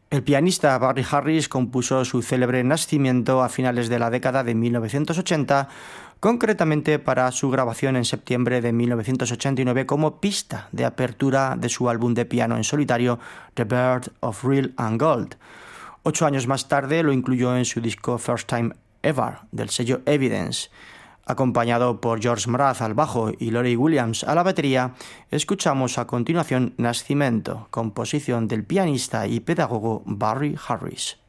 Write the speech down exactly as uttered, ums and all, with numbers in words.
El pianista Barry Harris compuso su célebre Nacimiento a finales de la década de mil novecientos ochenta, concretamente para su grabación en septiembre de mil novecientos ochenta y nueve como pista de apertura de su álbum de piano en solitario The Bird of Real and Gold. Ocho años más tarde lo incluyó en su disco First Time Ever del sello Evidence. Acompañado por George Mraz al bajo y Laurie Williams a la batería, escuchamos a continuación Nacimiento, composición del pianista y pedagogo Barry Harris.